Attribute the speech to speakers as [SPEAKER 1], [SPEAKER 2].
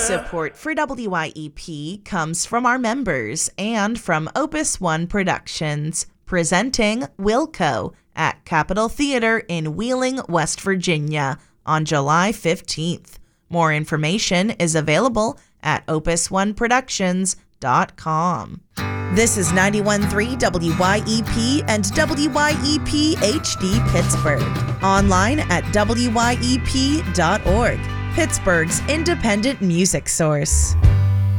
[SPEAKER 1] Support for WYEP comes from our members and from Opus One Productions, presenting Wilco at Capitol Theater in Wheeling, West Virginia on July 15th. More information is available at opusoneproductions.com. This is 91.3 WYEP and WYEP HD Pittsburgh. Online at wyep.org, Pittsburgh's independent music source.